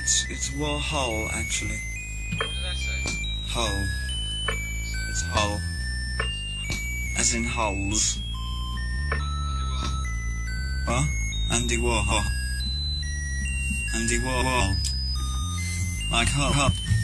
It's Warhol, actually. What did I say? Hole. It's hole. As in holes. What? Andy Warhol. Andy Warhol. Like hole.